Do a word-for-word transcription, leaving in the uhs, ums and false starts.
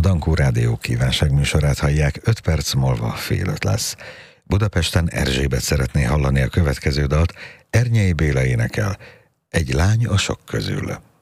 Dankó Rádió kívánságműsorát hallják, öt perc múlva fél öt lesz. Budapesten Erzsébet szeretné hallani a következő dalt, Ernyei Béla énekel, Egy lány a sok közül.